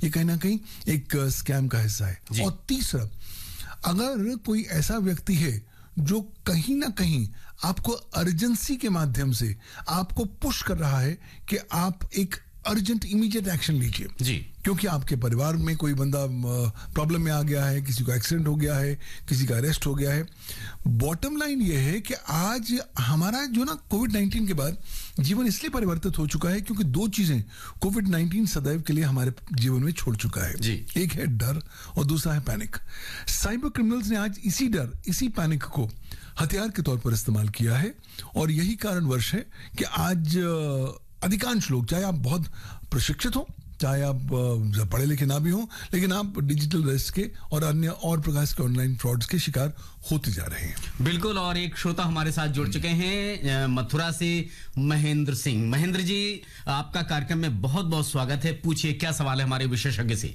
ये कहीं ना कहीं एक स्कैम का हिस्सा है। और तीसरा, अगर कोई ऐसा व्यक्ति है जो कहीं ना कहीं आपको अर्जेंसी के माध्यम से आपको पुश कर रहा है कि आप एक अर्जेंट इमीडिएट एक्शन लीजिए जी, क्योंकि आपके परिवार में कोई बंदा प्रॉब्लम में आ गया है, किसी को एक्सीडेंट हो गया है, किसी का अरेस्ट हो गया है। बॉटम लाइन ये है कि आज हमारा जो ना कोविड-19 के बाद जीवन इसलिए परिवर्तित हो चुका है क्योंकि दो चीजें कोविड-19 सदैव के लिए हमारे जीवन में छोड़ चुका है जी। एक है डर और दूसरा है पैनिक। साइबर क्रिमिनल्स ने आज इसी डर, इसी पैनिक को हथियार के तौर पर इस्तेमाल किया है और यही कारणवश है कि आज अधिकांश लोग, चाहे आप बहुत प्रशिक्षित हो, चाहे आप पढ़े लिखे ना भी हो, लेकिन आप डिजिटल रिस्क के और अन्य और प्रकार के ऑनलाइन फ्रॉड्स के शिकार होते जा रहे हैं। बिल्कुल। और एक श्रोता हमारे साथ जुड़ चुके हैं मथुरा से, महेंद्र सिंह। महेंद्र जी, आपका कार्यक्रम में बहुत बहुत स्वागत है। पूछिए, क्या सवाल है हमारे विशेषज्ञ से?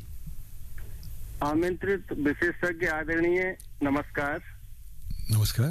आमंत्रित विशेषज्ञ आदरणीय, नमस्कार। नमस्कार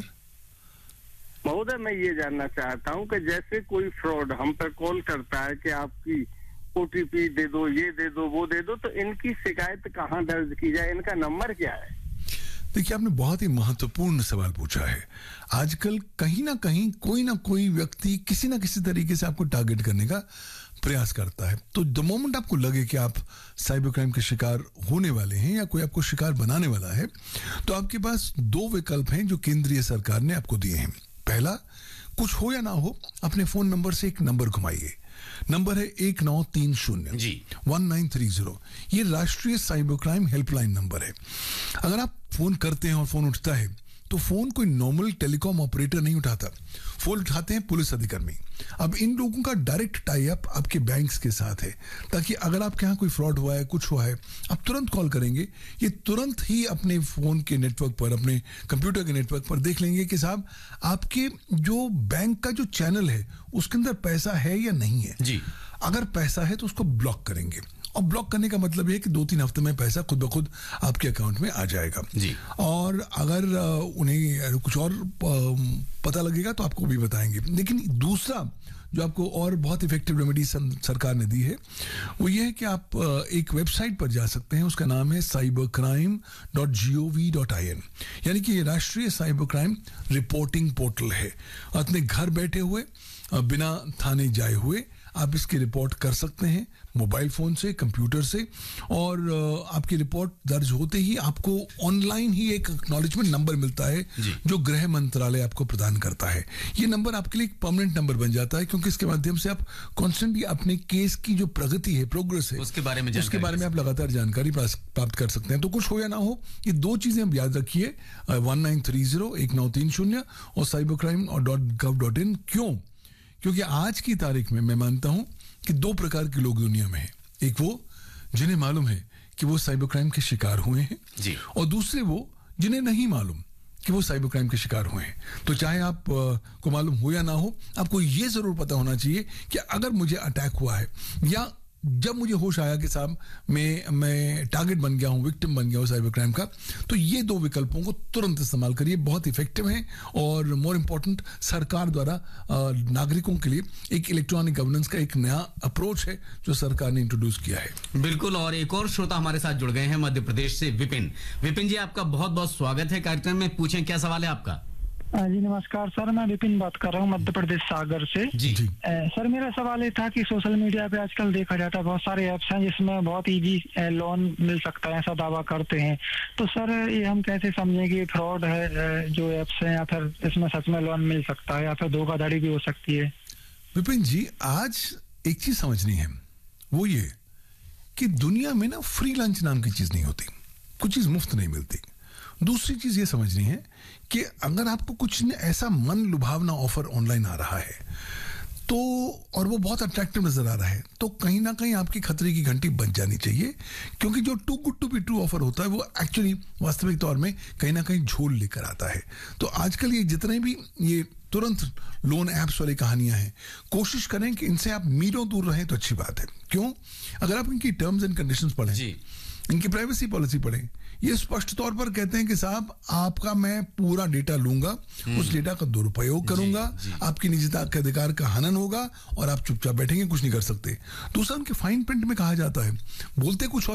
महोदय, मैं ये जानना चाहता हूँ कि जैसे कोई फ्रॉड हम पर कॉल करता है कि आपकी ओटीपी दे दो, ये दे दो, वो दे दो, तो इनकी शिकायत कहाँ दर्ज की जाए? इनका नंबर क्या है? देखिए, आपने बहुत ही महत्वपूर्ण सवाल पूछा है। आजकल कहीं ना कोई व्यक्ति किसी ना किसी तरीके से आपको टारगेट करने का प्रयास करता है। तो द मोमेंट आपको लगे कि आप साइबर क्राइम के शिकार होने वाले हैं या कोई आपको शिकार बनाने वाला है, तो आपके पास दो विकल्प हैं जो केंद्रीय सरकार ने आपको दिए हैं। पहला, कुछ हो या ना हो, अपने फोन नंबर से एक नंबर घुमाइए। नंबर है 1930 जी 1930। ये राष्ट्रीय साइबर क्राइम हेल्पलाइन नंबर है। अगर आप फोन करते हैं और फोन उठता है तो फोन कोई नॉर्मल टेलीकॉम ऑपरेटर नहीं उठाता, फोन उठाते हैं पुलिस अधिकारी। अब इन लोगों का डायरेक्ट टाई अप आपके बैंक्स के साथ है, ताकि अगर आपके यहाँ कोई फ्रॉड हुआ है, कुछ हुआ है, आप तुरंत कॉल करेंगे, ये तुरंत ही अपने फोन के नेटवर्क पर, अपने कंप्यूटर के नेटवर्क पर देख लेंगे कि साहब आपके जो बैंक का जो चैनल है उसके अंदर पैसा है या नहीं है जी। अगर पैसा है तो उसको ब्लॉक करेंगे। और ब्लॉक करने का मतलब है कि 2-3 हफ्ते में पैसा खुद ब खुद आपके अकाउंट में आ जाएगा जी। और अगर उन्हें कुछ और पता लगेगा तो आपको भी बताएंगे। लेकिन दूसरा जो आपको और बहुत इफेक्टिव रेमेडी सरकार ने दी है वो ये है कि आप एक वेबसाइट पर जा सकते हैं, उसका नाम है cybercrime.gov.in, यानी कि ये राष्ट्रीय साइबर क्राइम रिपोर्टिंग पोर्टल है। अपने घर बैठे हुए, बिना थाने जाए हुए आप इसकी रिपोर्ट कर सकते हैं मोबाइल फोन से, कंप्यूटर से, और आपकी रिपोर्ट दर्ज होते ही आपको ऑनलाइन ही एक एक्नॉलेजमेंट नंबर मिलता है जो गृह मंत्रालय आपको प्रदान करता है। ये नंबर आपके लिए एक परमानेंट नंबर बन जाता है क्योंकि इसके माध्यम से आप कॉन्स्टेंटली अपने केस की जो प्रगति है, प्रोग्रेस है, उसके बारे में आप लगातार जानकारी प्राप्त कर सकते हैं। तो कुछ हो या ना हो, ये दो चीजें आप याद रखिए, 1930 और cybercrime.gov.in। क्योंकि आज की तारीख में मैं मानता हूं कि दो प्रकार के लोग दुनिया में हैं। एक वो जिन्हें मालूम है कि वो साइबर क्राइम के शिकार हुए हैं जी, और दूसरे वो जिन्हें नहीं मालूम कि वो साइबर क्राइम के शिकार हुए हैं। तो चाहे आप को मालूम हो या ना हो, आपको ये जरूर पता होना चाहिए कि अगर मुझे अटैक हुआ है या जब मुझे होश आया कि साहब मैं टारगेट बन गया हूं, विक्टिम बन गया हूं साइबर क्राइम का, तो ये दो विकल्पों को तुरंत इस्तेमाल करिए। बहुत इफेक्टिव हैं और मोर इम्पोर्टेंट, सरकार द्वारा नागरिकों के लिए एक इलेक्ट्रॉनिक गवर्नेंस का एक नया अप्रोच है जो सरकार ने इंट्रोड्यूस किया है। बिल्कुल। और एक और श्रोता हमारे साथ जुड़ गए हैं मध्य प्रदेश से, विपिन। विपिन जी, आपका बहुत बहुत स्वागत है कार्यक्रम में। पूछें, क्या सवाल है आपका? जी नमस्कार सर, मैं विपिन बात कर रहा हूँ मध्य प्रदेश सागर से। जी सर, मेरा सवाल ये था कि सोशल मीडिया पे आजकल देखा जाता है बहुत सारे ऐप्स हैं जिसमें बहुत इजी लोन मिल सकता है, ऐसा दावा करते हैं। तो सर, ये हम कैसे समझें कि फ्रॉड है जो ऐप्स हैं, या फिर इसमें सच में लोन मिल सकता है या फिर धोखाधड़ी भी हो सकती है? विपिन जी, आज एक चीज समझनी है, वो ये कि दुनिया में ना फ्री लंच नाम की चीज नहीं होती, कुछ चीज मुफ्त नहीं मिलती। दूसरी चीज ये समझनी है कि अगर आपको कुछ ऐसा मन लुभावना ऑफर ऑनलाइन आ रहा है तो, और वो बहुत अट्रैक्टिव नजर आ रहा है, तो कहीं ना कहीं आपकी खतरे की घंटी बज जानी चाहिए, क्योंकि जो to good to be true offer होता है वो एक्चुअली वास्तविक तौर में कहीं ना कहीं झोल लेकर आता है। तो आजकल ये जितने भी ये तुरंत लोन ऐप्स वाली कहानियां हैं, कोशिश करें कि इनसे आप मीलों दूर रहें तो अच्छी बात है। क्यों? अगर आप इनकी टर्म्स एंड कंडीशंस पढ़ें, इनकी प्राइवेसी पॉलिसी पढ़ें, ये स्पष्ट तौर पर कहते हैं कि साहब आपका मैं पूरा डेटा लूंगा, उस डेटा का दुरुपयोग करूंगा, आपकी निजता के अधिकार का हनन होगा और आप चुपचाप बैठेंगे, कुछ नहीं कर सकते। दूसरा, उनके फाइन प्रिंट में कहा जाता है, बोलते कुछ और